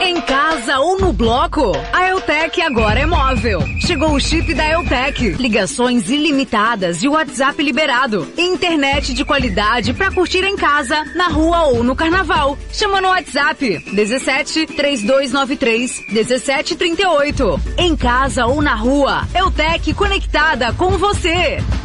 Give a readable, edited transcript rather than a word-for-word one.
Em casa ou no bloco, a Eutec agora é móvel. Chegou o chip da Eutec. Ligações ilimitadas e WhatsApp liberado. Internet de qualidade pra curtir em casa, na rua ou no carnaval. Chama no WhatsApp 17 3293 1738. Em casa ou na rua, Eutec conectada com você.